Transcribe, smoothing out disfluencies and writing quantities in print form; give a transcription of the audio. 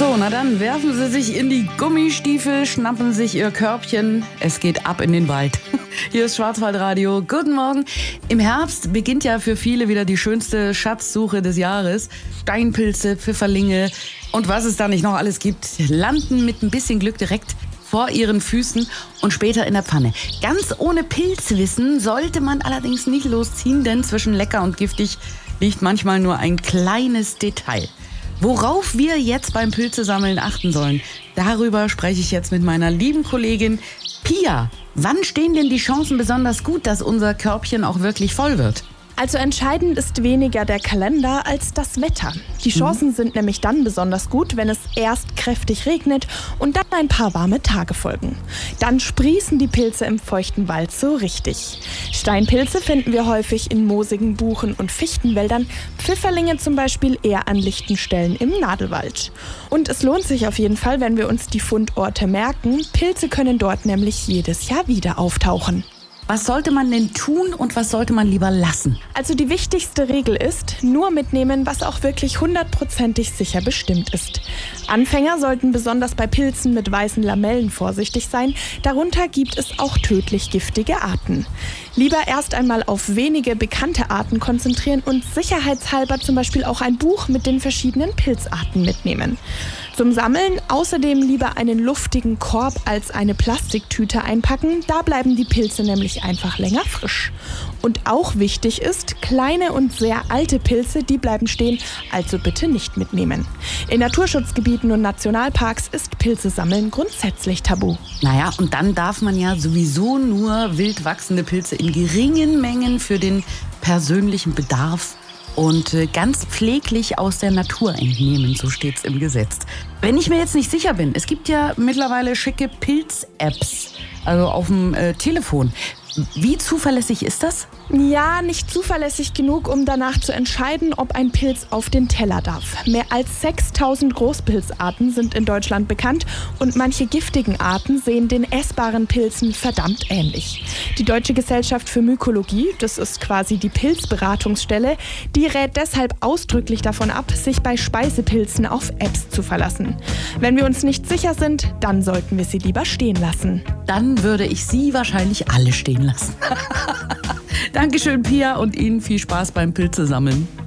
So, na dann werfen Sie sich in die Gummistiefel, schnappen sich Ihr Körbchen. Es geht ab in den Wald. Hier ist Schwarzwaldradio. Guten Morgen. Im Herbst beginnt ja für viele wieder die schönste Schatzsuche des Jahres. Steinpilze, Pfifferlinge und was es da nicht noch alles gibt, landen mit ein bisschen Glück direkt vor Ihren Füßen und später in der Pfanne. Ganz ohne Pilzwissen sollte man allerdings nicht losziehen, denn zwischen lecker und giftig liegt manchmal nur ein kleines Detail. Worauf wir jetzt beim Pilzesammeln achten sollen, darüber spreche ich jetzt mit meiner lieben Kollegin Pia. Wann stehen denn die Chancen besonders gut, dass unser Körbchen auch wirklich voll wird? Also entscheidend ist weniger der Kalender als das Wetter. Die Chancen sind nämlich dann besonders gut, wenn es erst kräftig regnet und dann ein paar warme Tage folgen. Dann sprießen die Pilze im feuchten Wald so richtig. Steinpilze finden wir häufig in moosigen Buchen- und Fichtenwäldern, Pfifferlinge zum Beispiel eher an lichten Stellen im Nadelwald. Und es lohnt sich auf jeden Fall, wenn wir uns die Fundorte merken. Pilze können dort nämlich jedes Jahr wieder auftauchen. Was sollte man denn tun und was sollte man lieber lassen? Also die wichtigste Regel ist, nur mitnehmen, was auch wirklich 100%ig sicher bestimmt ist. Anfänger sollten besonders bei Pilzen mit weißen Lamellen vorsichtig sein. Darunter gibt es auch tödlich giftige Arten. Lieber erst einmal auf wenige bekannte Arten konzentrieren und sicherheitshalber zum Beispiel auch ein Buch mit den verschiedenen Pilzarten mitnehmen. Zum Sammeln außerdem lieber einen luftigen Korb als eine Plastiktüte einpacken. Da bleiben die Pilze nämlich einfach länger frisch. Und auch wichtig ist, kleine und sehr alte Pilze, die bleiben stehen, also bitte nicht mitnehmen. In Naturschutzgebieten und Nationalparks ist Pilzesammeln grundsätzlich tabu. Naja, und dann darf man ja sowieso nur wild wachsende Pilze in geringen Mengen für den persönlichen Bedarf und ganz pfleglich aus der Natur entnehmen, so steht's im Gesetz. Wenn ich mir jetzt nicht sicher bin, es gibt ja mittlerweile schicke Pilz-Apps, also auf dem Telefon. Wie zuverlässig ist das? Ja, nicht zuverlässig genug, um danach zu entscheiden, ob ein Pilz auf den Teller darf. Mehr als 6000 Großpilzarten sind in Deutschland bekannt und manche giftigen Arten sehen den essbaren Pilzen verdammt ähnlich. Die Deutsche Gesellschaft für Mykologie, das ist quasi die Pilzberatungsstelle, die rät deshalb ausdrücklich davon ab, sich bei Speisepilzen auf Apps zu verlassen. Wenn wir uns nicht sicher sind, dann sollten wir sie lieber stehen lassen. Dann würde ich sie wahrscheinlich alle stehen lassen. Dankeschön, Pia, und Ihnen viel Spaß beim Pilzesammeln.